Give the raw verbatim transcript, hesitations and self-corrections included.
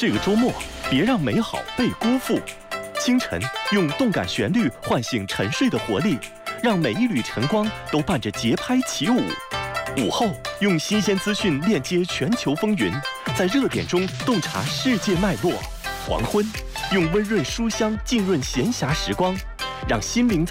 这个周末别让美好被辜负。清晨用动感旋律唤醒沉睡的活力，让每一缕晨光都伴着节拍起舞。午后用新鲜资讯链接全球风云，在热点中洞察世界脉络。黄昏用温润书香浸润闲暇时光，让心灵在